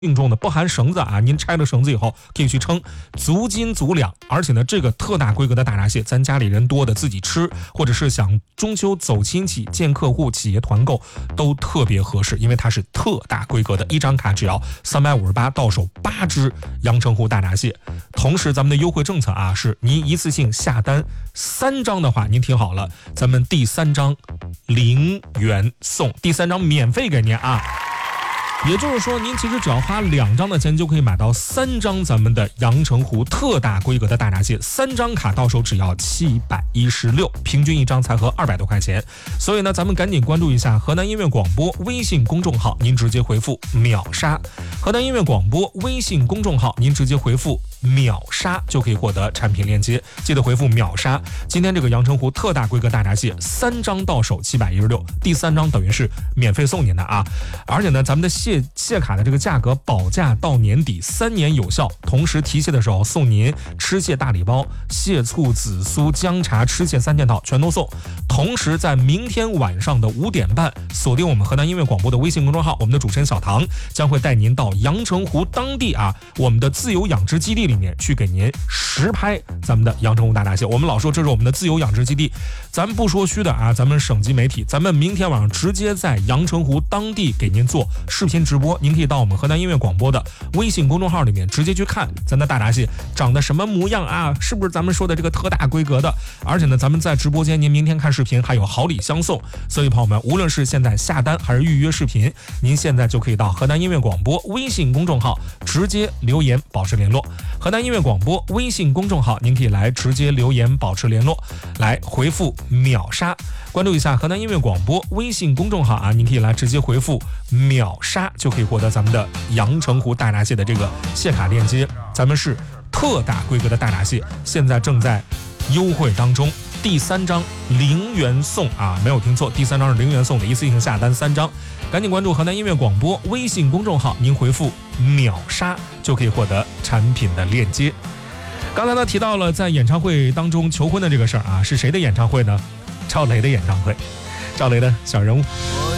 硬重的，不含绳子啊，您拆了绳子以后可以去称，足斤足两。而且呢，这个特大规格的大闸蟹，咱家里人多的自己吃，或者是想中秋走亲戚、见客户、企业团购都特别合适，因为它是特大规格的，一张卡只要358，到手8只阳澄湖大闸蟹。同时，咱们的优惠政策啊，是您一次性下单3张的话，您听好了，咱们第3张0元送，第3张免费给您啊。也就是说，您其实只要花2张的钱就可以买到3张咱们的阳澄湖特大规格的大闸蟹，3张卡到手只要716，平均1张才合200多块钱。所以呢，咱们赶紧关注一下河南音乐广播微信公众号，您直接回复秒杀。河南音乐广播微信公众号，您直接回复秒杀就可以获得产品链接，记得回复秒杀。今天这个阳澄湖特大规格大闸蟹3张到手716，第3张等于是免费送您的啊！而且呢，咱们的蟹卡的这个价格保价到年底，3年有效。同时提蟹的时候送您吃蟹大礼包，蟹醋、紫苏、姜茶、吃蟹3件套全都送。同时在明天晚上的5点半，锁定我们河南音乐广播的微信公众号，我们的主持人小唐将会带您到阳澄湖当地啊，我们的自由养殖基地里面去给您实拍咱们的阳澄湖大闸蟹。我们老说这是我们的自由养殖基地，咱不说虚的啊，咱们省级媒体，咱们明天晚上直接在阳澄湖当地给您做视频直播，您可以到我们河南音乐广播的微信公众号里面直接去看咱的大闸蟹长得什么模样啊，是不是咱们说的这个特大规格的。而且呢，咱们在直播间您明天看视频还有好礼相送，所以朋友们，无论是现在下单还是预约视频，您现在就可以到河南音乐广播微信公众号直接留言保持联络。河南音乐广播微信公众号，您可以来直接留言保持联络，来回复秒杀，关注一下河南音乐广播微信公众号啊，您可以来直接回复秒杀，就可以获得咱们的阳澄湖大闸蟹的这个蟹卡链接。咱们是特大规格的大闸蟹，现在正在优惠当中，第3张0元送啊，没有听错，第3张是0元送的，一次性下单3张。赶紧关注河南音乐广播微信公众号，您回复秒杀就可以获得产品的链接。刚才呢提到了在演唱会当中求婚的这个事儿啊，是谁的演唱会呢？赵雷的演唱会，赵雷的小人物。